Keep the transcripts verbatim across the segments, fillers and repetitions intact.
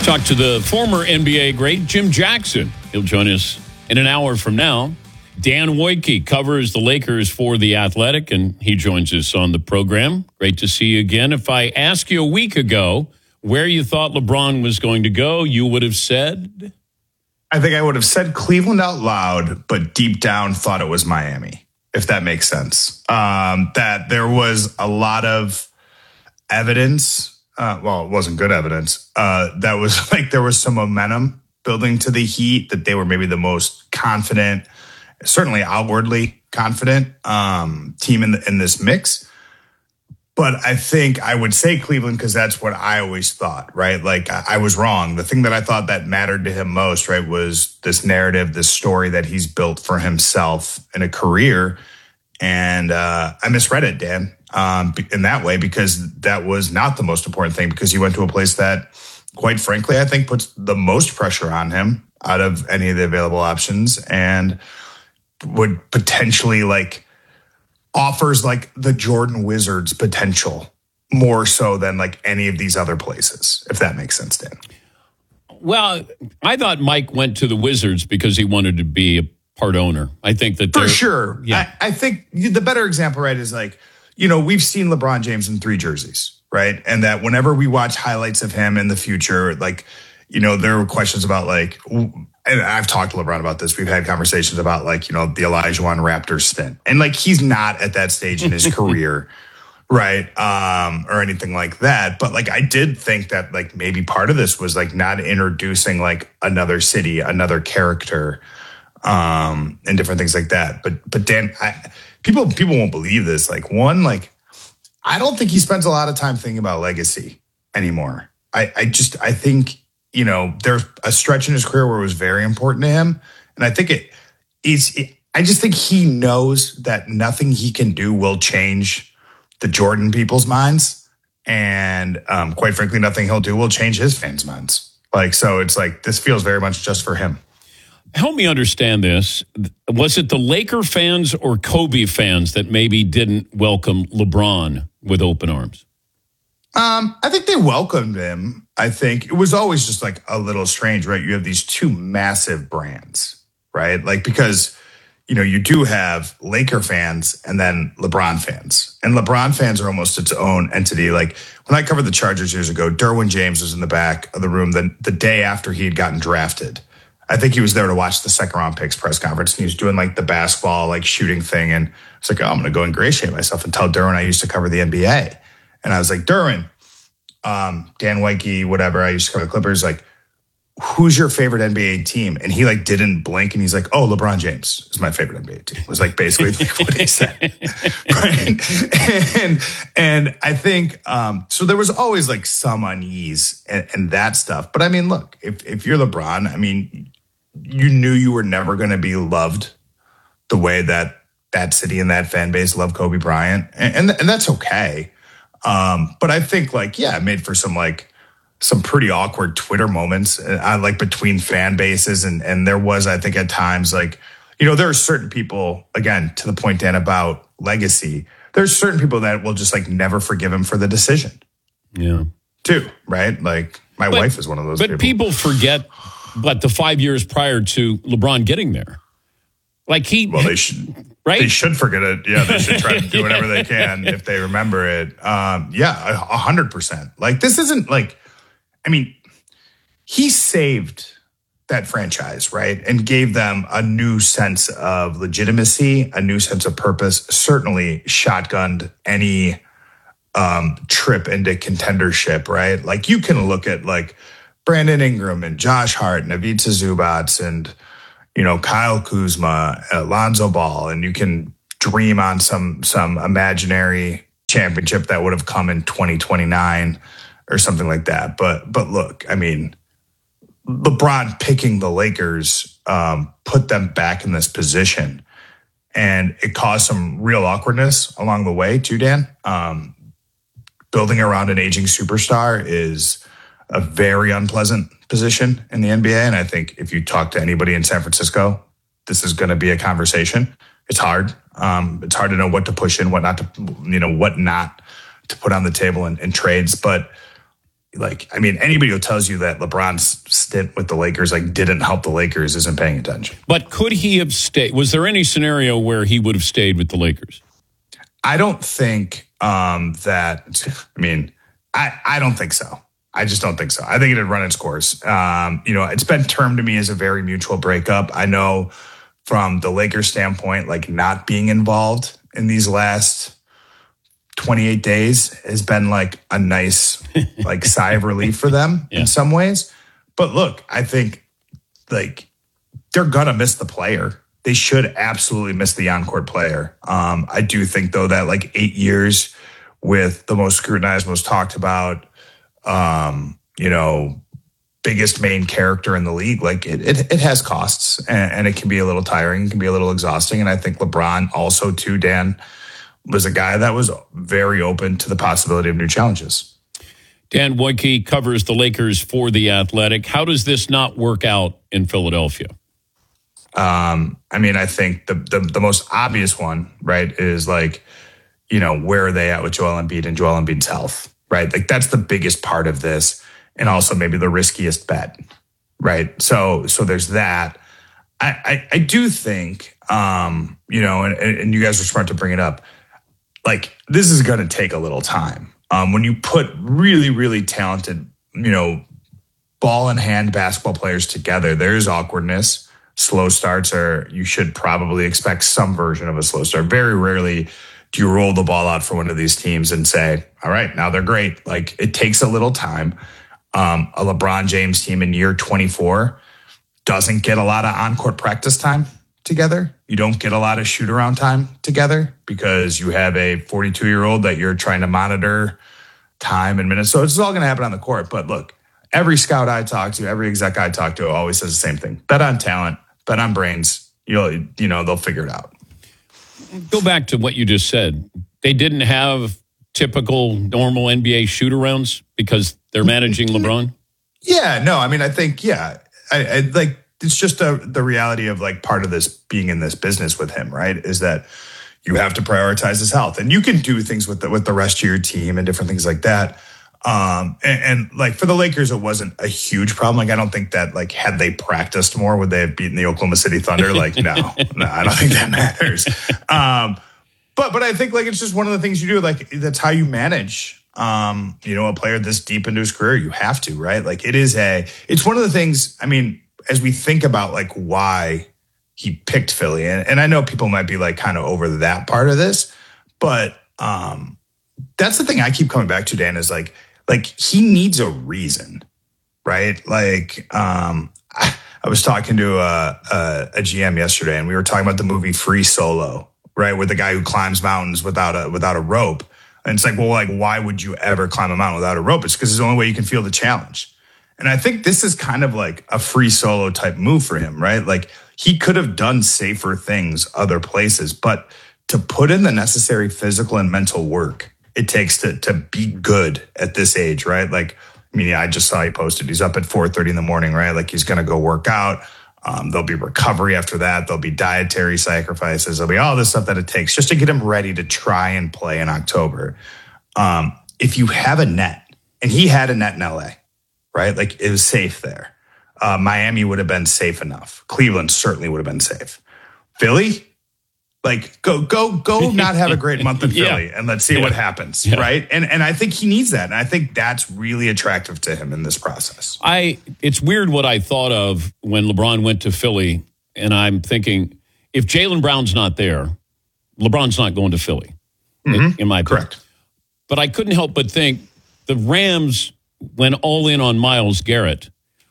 Talk to the former N B A great Jim Jackson. He'll join us in an hour from now. Dan Wojcicki covers the Lakers for The Athletic, and he joins us on the program. Great to see you again. If I asked you a week ago where you thought LeBron was going to go, you would have said? I think I would have said Cleveland out loud, but deep down thought it was Miami, if that makes sense. Um, that there was a lot of evidence. Uh, well, it wasn't good evidence. Uh, that was like there was some momentum building to the Heat, that they were maybe the most confident, certainly outwardly confident um, team in, the, in this mix. But I think I would say Cleveland because that's what I always thought, right? Like I, I was wrong. The thing that I thought that mattered to him most, right, was this narrative, this story that he's built for himself in a career. And uh, I misread it, Dan, um, in that way, because that was not the most important thing, because he went to a place that, quite frankly, I think puts the most pressure on him out of any of the available options, and would potentially like offers like the Jordan Wizards potential more so than like any of these other places, if that makes sense, Dan. Well, I thought Mike went to the Wizards because he wanted to be a part owner. I think that for sure. Yeah. I, I think the better example, right, is like, you know, we've seen LeBron James in three jerseys, right? And that whenever we watch highlights of him in the future, like, you know, there were questions about like, and I've talked to LeBron about this. We've had conversations about like, you know, the Olajuwon Raptors stint. And like, he's not at that stage in his career, right? Um, or anything like that. But like, I did think that like maybe part of this was like not introducing like another city, another character, um, and different things like that. But, but Dan, I, people, people won't believe this. Like one, like, I don't think he spends a lot of time thinking about legacy anymore. I, I just, I think, you know, there's a stretch in his career where it was very important to him. And I think it is, it, I just think he knows that nothing he can do will change the Jordan people's minds. And um, quite frankly, nothing he'll do will change his fans' minds. Like, so it's like, this feels very much just for him. Help me understand this. Was it the Laker fans or Kobe fans that maybe didn't welcome LeBron with open arms? Um, I think they welcomed him. I think it was always just like a little strange, right? You have these two massive brands, right? Like, because, you know, you do have Laker fans and then LeBron fans. And LeBron fans are almost its own entity. Like when I covered the Chargers years ago, Derwin James was in the back of the room the, the day after he had gotten drafted. I think he was there to watch the second round picks press conference, and he was doing like the basketball, like shooting thing. And it's like, oh, I'm going to go ingratiate myself and tell Derwin I used to cover the N B A. And I was like, Derwin, um, Dan Wojcicki, whatever, I used to cover the Clippers, like, who's your favorite N B A team? And he like didn't blink, and he's like, oh, LeBron James is my favorite N B A team. It was like basically like what he said. Right? And and I think um, so there was always like some unease and, and that stuff. But I mean, look, if if you're LeBron, I mean, you knew you were never going to be loved the way that that city and that fan base loved Kobe Bryant. And, and, and that's okay. Um, but I think like, yeah, it made for some like some pretty awkward Twitter moments uh, like between fan bases. And, and there was, I think at times like, you know, there are certain people, again, to the point, Dan, about legacy, there's certain people that will just like never forgive him for the decision. Yeah. Too, right? Like my but, wife is one of those but people. But people forget what the five years prior to LeBron getting there. Like he, well, they should, right? They should forget it. Yeah, they should try to do whatever they can if they remember it. Um, yeah, a hundred percent. Like this isn't like, I mean, he saved that franchise, right, and gave them a new sense of legitimacy, a new sense of purpose. Certainly, shotgunned any um, trip into contendership, right? Like you can look at like Brandon Ingram and Josh Hart and Ivica Zubac and, you know, Kyle Kuzma, Lonzo Ball, and you can dream on some some imaginary championship that would have come in twenty twenty-nine or something like that. But but look, I mean, LeBron picking the Lakers um, put them back in this position, and it caused some real awkwardness along the way too, Dan. Um, building around an aging superstar is a very unpleasant position in the N B A. And I think if you talk to anybody in San Francisco, this is going to be a conversation. It's hard. Um, it's hard to know what to push in, what not to, you know, what not to put on the table in, in trades. But like, I mean, anybody who tells you that LeBron's stint with the Lakers like didn't help the Lakers isn't paying attention. But could he have stayed? Was there any scenario where he would have stayed with the Lakers? I don't think um, that, I mean, I, I don't think so. I just don't think so. I think it had run its course. Um, you know, it's been termed to me as a very mutual breakup. I know from the Lakers standpoint, like not being involved in these last twenty-eight days has been like a nice like sigh of relief for them yeah. in some ways. But look, I think like they're going to miss the player. They should absolutely miss the on-court player. Um, I do think, though, that like eight years with the most scrutinized, most talked about, um, you know, biggest main character in the league, like it it, it has costs and, and it can be a little tiring, it can be a little exhausting. And I think LeBron also, too, Dan, was a guy that was very open to the possibility of new challenges. Dan Wojcicki covers the Lakers for The Athletic. How does this not work out in Philadelphia? Um, I mean, I think the, the the most obvious one, right, is like, you know, where are they at with Joel Embiid and Joel Embiid's health, right? Like that's the biggest part of this, and also maybe the riskiest bet, right? So so there's that. I I, I do think, um, you know, and, and you guys are smart to bring it up. Like this is going to take a little time. Um, when you put really really talented, you know, ball in hand basketball players together, there's awkwardness. Slow starts are, you should probably expect some version of a slow start. Very rarely do you roll the ball out for one of these teams and say, all right, now they're great. Like it takes a little time. Um, a LeBron James team in year twenty-four doesn't get a lot of on-court practice time together. You don't get a lot of shoot-around time together because you have a forty-two-year-old that you're trying to monitor time and minutes. So it's all going to happen on the court. But look, every scout I talk to, every exec I talk to always says the same thing. Bet on talent, bet on brains. You'll, you know, they'll figure it out. Go back to what you just said. They didn't have typical normal N B A shoot-arounds because they're managing LeBron? Yeah, no, I mean, I think, yeah. I, I like, it's just a, the reality of like part of this being in this business with him, right? Is that you have to prioritize his health. And you can do things with the, with the rest of your team and different things like that. Um, and, and like for the Lakers, it wasn't a huge problem. Like, I don't think that like, had they practiced more, would they have beaten the Oklahoma City Thunder? Like, no, no, I don't think that matters. Um, but, but I think like, it's just one of the things you do. Like, that's how you manage, um, you know, a player this deep into his career. You have to, right? Like it is a, it's one of the things, I mean, as we think about like why he picked Philly, and, and I know people might be like kind of over that part of this, but, um, that's the thing I keep coming back to, Dan, is like, Like he needs a reason, right? Like um, I, I was talking to a, a, a G M yesterday, and we were talking about the movie Free Solo, right, with the guy who climbs mountains without a without a rope. And it's like, well, like why would you ever climb a mountain without a rope? It's because it's the only way you can feel the challenge. And I think this is kind of like a Free Solo type move for him, right? Like he could have done safer things other places, but to put in the necessary physical and mental work it takes to to be good at this age, right? Like, I mean, yeah, I just saw he posted he's up at four thirty in the morning, right? Like he's going to go work out. Um, there'll be recovery after that. There'll be dietary sacrifices. There'll be all this stuff that it takes just to get him ready to try and play in October. Um, if you have a net, and he had a net in L A, right? Like it was safe there. Uh, Miami would have been safe enough. Cleveland certainly would have been safe. Philly, like go, go, go not have a great month in Philly yeah. and let's see yeah. what happens. Yeah. Right. And, and I think he needs that. And I think that's really attractive to him in this process. I, it's weird what I thought of when LeBron went to Philly. And I'm thinking if Jaylen Brown's not there, LeBron's not going to Philly mm-hmm. in, in my opinion. Correct. But I couldn't help but think the Rams went all in on Myles Garrett.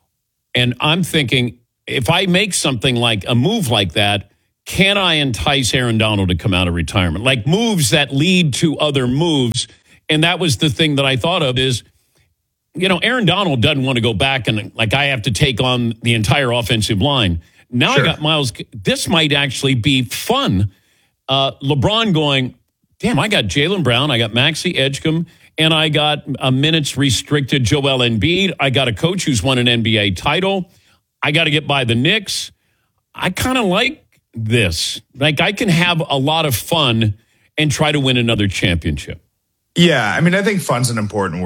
And I'm thinking if I make something like a move like that, can I entice Aaron Donald to come out of retirement? Like moves that lead to other moves. And that was the thing that I thought of is, you know, Aaron Donald doesn't want to go back and like I have to take on the entire offensive line. Now sure. I got Myles. This might actually be fun. Uh, LeBron going, damn, I got Jaylen Brown. I got Maxey Edgecombe. And I got a minutes restricted Joel Embiid. I got a coach who's won an N B A title. I got to get by the Knicks. I kind of like this. Like I can have a lot of fun and try to win another championship. Yeah, I mean, I think fun's an important word,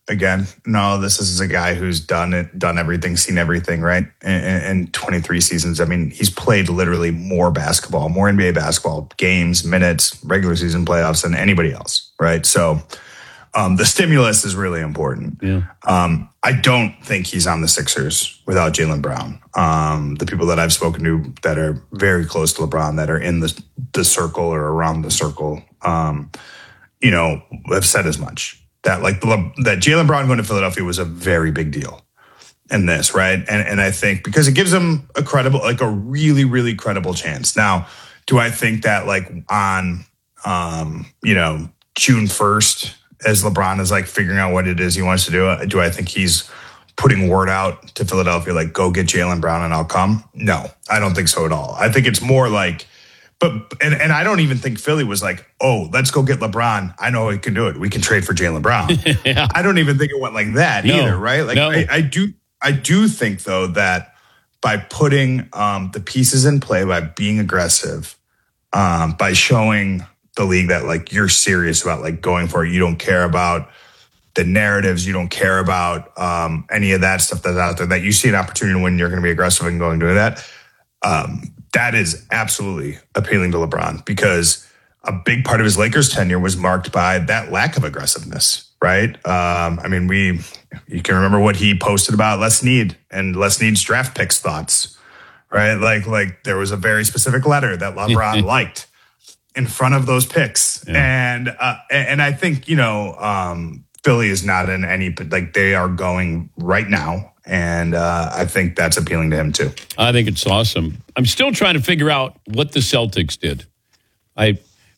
again. No, this is a guy who's done it, done everything, seen everything, right? In, in twenty-three seasons. I mean, he's played literally more basketball, more N B A basketball games, minutes, regular season playoffs than anybody else, right? So um, the stimulus is really important. Yeah. Um, I don't think he's on the Sixers without Jaylen Brown. Um, the people that I've spoken to that are very close to LeBron, that are in the the circle or around the circle, um, you know, have said as much. That like the, that Jaylen Brown going to Philadelphia was a very big deal in this, right? And and I think because it gives him a credible, like a really, really credible chance. Now, do I think that like on, um, you know, June first, as LeBron is like figuring out what it is he wants to do, do I think he's putting word out to Philadelphia, like, go get Jaylen Brown and I'll come? No, I don't think so at all. I think it's more like, But and, and I don't even think Philly was like, oh, let's go get LeBron. I know he can do it. We can trade for Jaylen Brown. Yeah. I don't even think it went like that no, either, right? Like no. I, I do, I do think though that by putting um, the pieces in play, by being aggressive, um, by showing the league that like you're serious about like going for it, you don't care about the narratives, you don't care about um, any of that stuff that's out there. That you see an opportunity when you're going to be aggressive and going to do that. Um, That is absolutely appealing to LeBron because a big part of his Lakers tenure was marked by that lack of aggressiveness, right? Um, I mean, we you can remember what he posted about Les Snead and Les Snead's draft picks thoughts, right? Like, like there was a very specific letter that LeBron liked in front of those picks, yeah. and uh, and I think you know um, Philly is not in any like they are going right now. And uh, I think that's appealing to him, too. I think it's awesome. I'm still trying to figure out what the Celtics did. I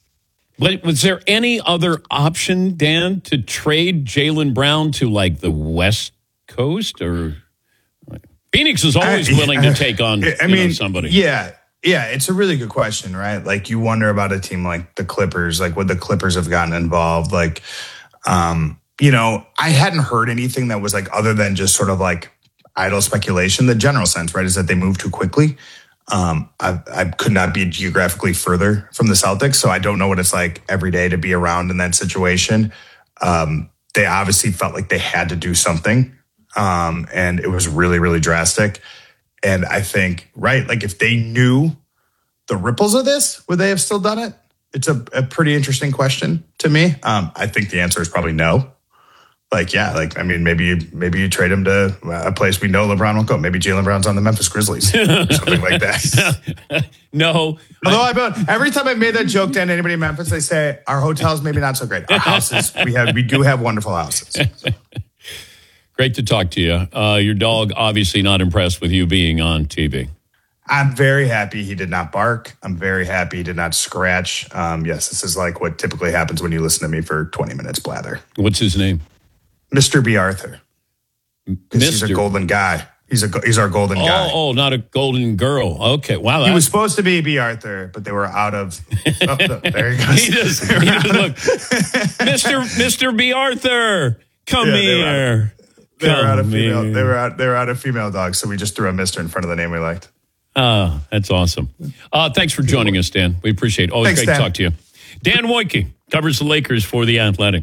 Was there any other option, Dan, to trade Jaylen Brown to, like, the West Coast? Or Phoenix is always I, willing to take on I, I you mean, know, somebody. Yeah, yeah, it's a really good question, right? Like, you wonder about a team like the Clippers. Like, would the Clippers have gotten involved? Like, um, you know, I hadn't heard anything that was, like, other than just sort of, like, idle speculation. The general sense, right, is that they move too quickly. Um, I, I could not be geographically further from the Celtics, so I don't know what it's like every day to be around in that situation. Um, they obviously felt like they had to do something, um, and it was really, really drastic. And I think, right, like if they knew the ripples of this, would they have still done it? It's a, a pretty interesting question to me. Um, I think the answer is probably no. Like, yeah, like, I mean, maybe you, maybe you trade him to a place we know LeBron won't go. Maybe Jaylen Brown's on the Memphis Grizzlies or something like that. No. Although I, I every time I've made that joke to anybody in Memphis, they say, our hotels maybe not so great. Our houses, we have, we do have wonderful houses. So. Great to talk to you. Uh, your dog obviously not impressed with you being on T V. I'm very happy he did not bark. I'm very happy he did not scratch. Um, yes, this is like what typically happens when you listen to me for twenty minutes blather. What's his name? Mister B. Arthur. Because he's a golden guy. He's a he's our golden oh, guy. Oh, not a golden girl. Okay, wow. He was supposed to be B. Arthur, but they were out of. Oh, there he goes. he does. He does look, Mister Mister B. Arthur, come yeah, here. They were, out, they, were out of here. female, they were out. They were out of female dogs, so we just threw a Mister in front of the name we liked. Oh, that's awesome. Uh, thanks for joining us, Dan. We appreciate it. Always thanks, great Dan. to talk to you. Dan Wojcicki covers the Lakers for The Athletic.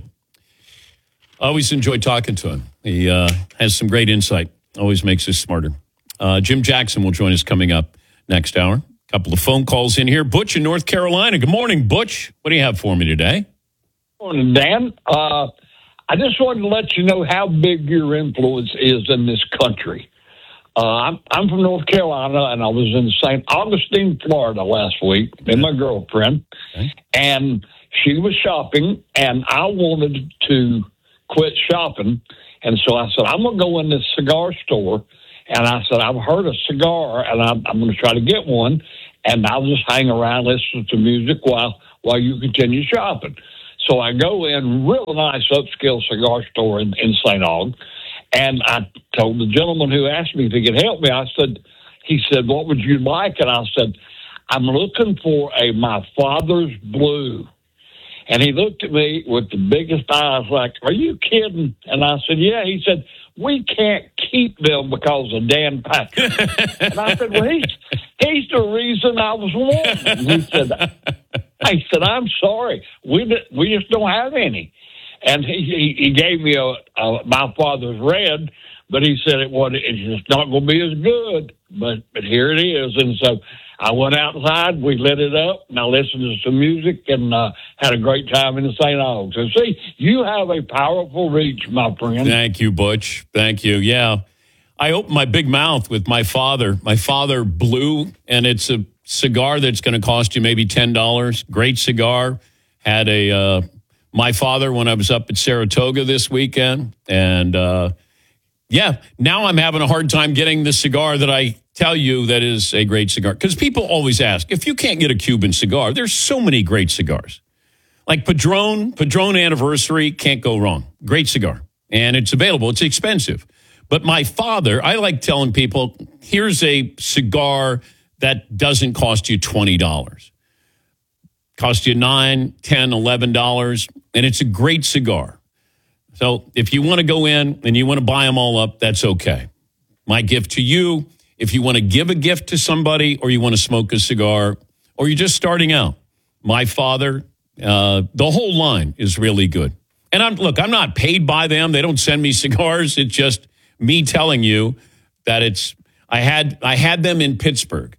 Always enjoy talking to him. He uh, has some great insight. Always makes us smarter. Uh, Jim Jackson will join us coming up next hour. A couple of phone calls in here. Butch in North Carolina. Good morning, Butch. What do you have for me today? Morning, Dan. Uh, I just wanted to let you know how big your influence is in this country. Uh, I'm, I'm from North Carolina, and I was in Saint Augustine, Florida last week with my girlfriend, okay. And she was shopping, and I wanted to quit shopping. And so I said, I'm going to go in this cigar store. And I said, I've heard a cigar, and I'm, I'm going to try to get one. And I'll just hang around, listen to music while while you continue shopping. So I go in, real nice upscale cigar store in, in Saint Aug. And I told the gentleman who asked me if he could help me, I said, he said, what would you like? And I said, I'm looking for a My Father's Blue. And he looked at me with the biggest eyes like, are you kidding? And I said, yeah. He said, we can't keep them because of Dan Patrick. And I said, well, he's, he's the reason I was wanting. He said, I said, I'm sorry. We we just don't have any. and he he, he gave me a, a my father's red, but he said it was it's just not going to be as good. But but here it is, and so I went outside, we lit it up, and I listened to some music and uh, had a great time in the Saint Aug's. So see, you have a powerful reach, my friend. Thank you, Butch. Thank you. Yeah. I opened my big mouth with my father. My father blew, and it's a cigar that's going to cost you maybe ten dollars. Great cigar. Had a uh, my father when I was up at Saratoga this weekend. And, uh, yeah, now I'm having a hard time getting the cigar that I tell you that is a great cigar. Because people always ask, if you can't get a Cuban cigar, there's so many great cigars. Like Padron, Padron Anniversary, can't go wrong. Great cigar. And it's available. It's expensive. But my father, I like telling people, here's a cigar that doesn't cost you twenty dollars. Cost you nine, ten, eleven dollars, and it's a great cigar. So if you want to go in and you want to buy them all up, that's okay. My gift to you, if you want to give a gift to somebody or you want to smoke a cigar or you're just starting out, my father, uh, the whole line is really good. And I'm look, I'm not paid by them. They don't send me cigars. It's just me telling you that it's, I had, I had them in Pittsburgh.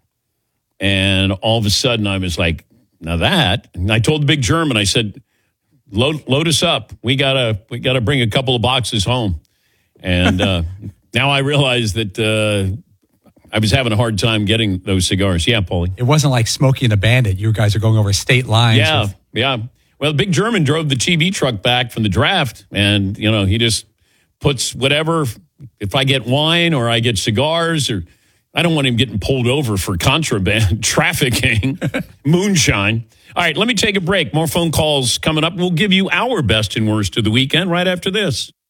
And all of a sudden I was like, now that, and I told the big German, I said, load, load us up. We gotta, we gotta bring a couple of boxes home. And uh, now I realize that uh, I was having a hard time getting those cigars. Yeah, Paulie. It wasn't like Smokey and the Bandit. You guys are going over state lines. Yeah, with- yeah. Well, the big German drove the T V truck back from the draft, and, you know, he just puts whatever, if I get wine or I get cigars, or I don't want him getting pulled over for contraband, trafficking, moonshine. All right, let me take a break. More phone calls coming up. We'll give you our best and worst of the weekend right after this.